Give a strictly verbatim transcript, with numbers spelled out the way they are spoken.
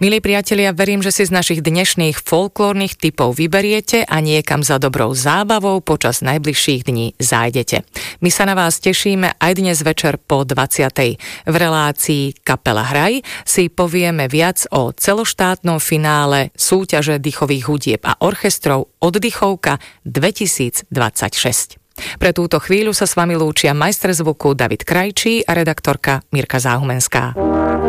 Milí priatelia, verím, že si z našich dnešných folklórnych tipov vyberiete a niekam za dobrou zábavou počas najbližších dní zájdete. My sa na vás tešíme aj dnes večer po dvadsiatej. V relácii Kapela Hraj si povieme viac o celoštátnom finále súťaže dýchových hudieb a orchestrov Oddychovka dvetisícdvadsaťšesť. Pre túto chvíľu sa s vami lúčia majster zvuku David Krajčí a redaktorka Mirka Záhumenská.